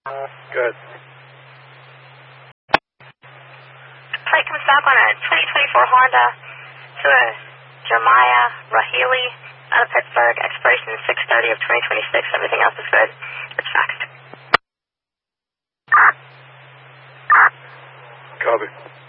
Good. Plate comes back on a 2024 Honda to a Jeremiah Rahili out of Pittsburgh, expiration 6/30 of 2026. Everything else is good. It's faxed. Copy.